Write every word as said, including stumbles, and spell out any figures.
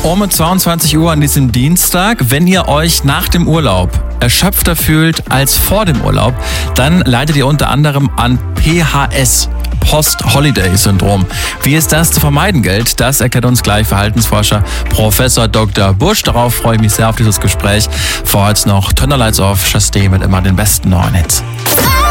Um zweiundzwanzig Uhr an diesem Dienstag. Wenn ihr euch nach dem Urlaub erschöpfter fühlt als vor dem Urlaub, dann leidet ihr unter anderem an P H S. Post-Holiday-Syndrom. Wie es das zu vermeiden gilt, das erklärt uns gleich Verhaltensforscher Professor Doktor Busch. Darauf freue ich mich sehr auf dieses Gespräch. Vor jetzt noch Thunder Lights Off, Chasté mit immer den besten neuen Hits.